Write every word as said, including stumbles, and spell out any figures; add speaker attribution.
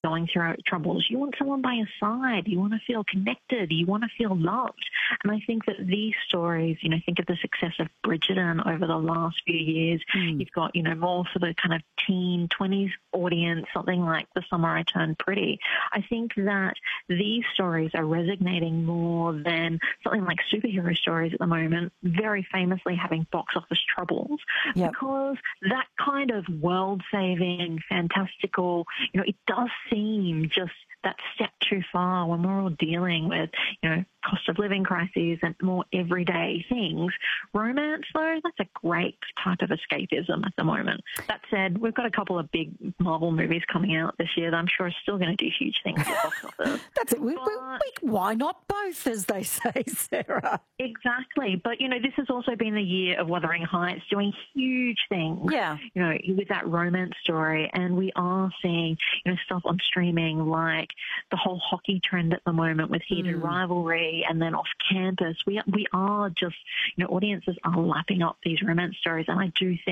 Speaker 1: going through troubles, you want someone by your side. You want to feel connected. You want to feel loved. And I think that these stories, you know, think of the success of Bridgerton over the last few years. Mm. You've got, you know, more for the kind of teen, twenties audience, something like The Summer I Turned Pretty. I think that these stories are resonating more than something like superhero stories at the moment, very famously having box office troubles, yep. because that kind of world-saving, fantastical, you know, it does seem just that step too far when we're all dealing with, you know, cost of living crises and more everyday things. Romance, though, that's a great type of escapism at the moment. That said, we've got a couple of big Marvel movies coming out this year that I'm sure are still going to do huge things at the box office.
Speaker 2: That's it. We,
Speaker 1: but,
Speaker 2: we, we, why not both, as they say, Sarah?
Speaker 1: Exactly. But, you know, this has also been the year of Wuthering Heights doing huge things,
Speaker 2: yeah.
Speaker 1: you know, with that romance story. And we are seeing, you know, stuff on streaming like the whole hockey trend at the moment with heated mm. rivalry and then off campus. We, we are just, you know, audiences are lapping up these romance stories. And I do think